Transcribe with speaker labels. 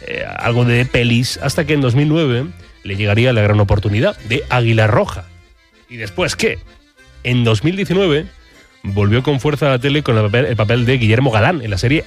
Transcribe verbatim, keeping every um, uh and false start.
Speaker 1: eh, algo de pelis, hasta que en dos mil nueve le llegaría la gran oportunidad de Águila Roja. ¿Y después qué? En dos mil diecinueve volvió con fuerza a la tele con el papel, el papel de Guillermo Galán en la serie